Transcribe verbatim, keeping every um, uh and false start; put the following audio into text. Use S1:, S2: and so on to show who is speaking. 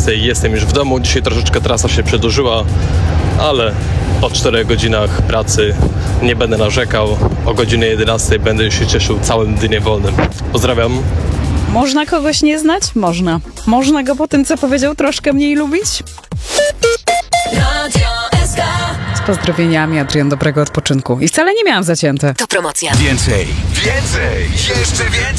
S1: jedenastej jestem już w domu. Dzisiaj troszeczkę trasa się przedłużyła, ale po czterech godzinach pracy nie będę narzekał. O godzinie jedenastej będę już się cieszył całym dniem wolnym. Pozdrawiam.
S2: Można kogoś nie znać? Można. Można go po tym, co powiedział, troszkę mniej lubić? Z pozdrowieniami, Adrian, dobrego odpoczynku. I wcale nie miałam zacięte.
S3: To promocja.
S4: Więcej, więcej, jeszcze więcej.